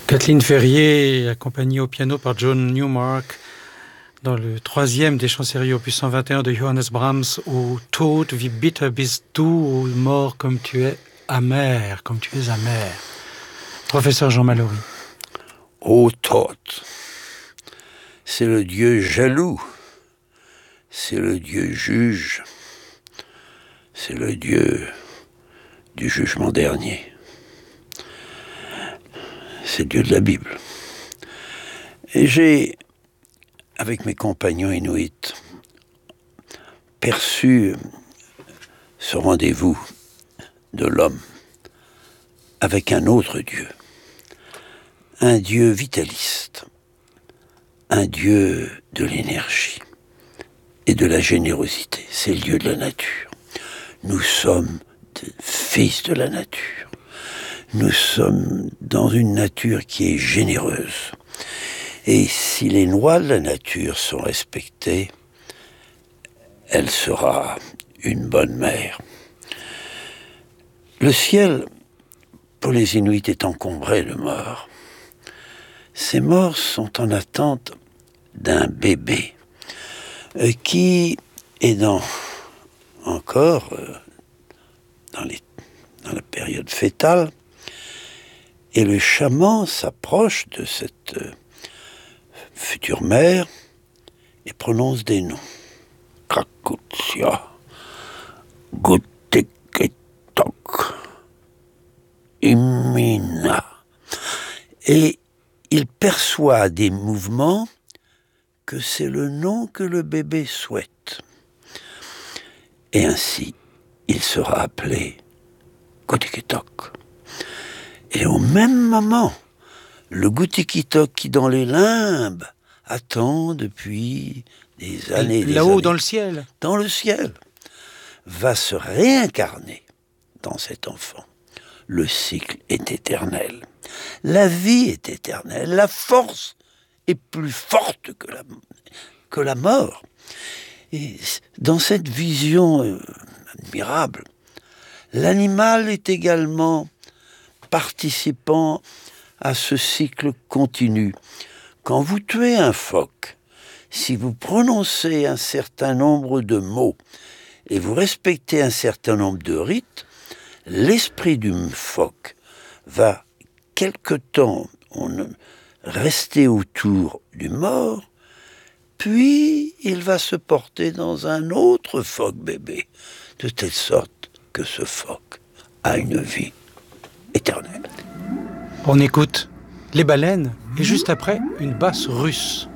Kathleen Ferrier, accompagnée au piano par John Newmark, dans le troisième des chants-séries opus 121 de Johannes Brahms, au Tod, wie bitter bist du, ou mort comme tu es amer, comme tu es amer. Professeur Jean Mallory. Ô Tod, c'est le Dieu jaloux, c'est le Dieu juge, c'est le Dieu du jugement dernier. C'est Dieu de la Bible. Et j'ai, avec mes compagnons inuits, perçu ce rendez-vous de l'homme avec un autre Dieu. Un Dieu vitaliste, un Dieu de l'énergie et de la générosité. C'est le Dieu de la nature. Nous sommes des fils de la nature. Nous sommes dans une nature qui est généreuse. Et si les lois de la nature sont respectées, elle sera une bonne mère. Le ciel, pour les Inuits, est encombré de morts. Ces morts sont en attente d'un bébé qui est encore dans la période fétale. Et le chaman s'approche de cette future mère et prononce des noms. Kakutsia, Guteketok, Imina. Et il perçoit des mouvements que c'est le nom que le bébé souhaite. Et ainsi, il sera appelé Guteketok. Et au même moment, le Gutikitok qui dans les limbes attend depuis des années... Là-haut dans le ciel. Dans le ciel. Va se réincarner dans cet enfant. Le cycle est éternel. La vie est éternelle. La force est plus forte que la mort. Et dans cette vision admirable, l'animal est également participant à ce cycle continu. Quand vous tuez un phoque, si vous prononcez un certain nombre de mots et vous respectez un certain nombre de rites, l'esprit du phoque va quelque temps rester autour du mort, puis il va se porter dans un autre phoque bébé, de telle sorte que ce phoque a une vie éternelle. On écoute les baleines et juste après une basse russe.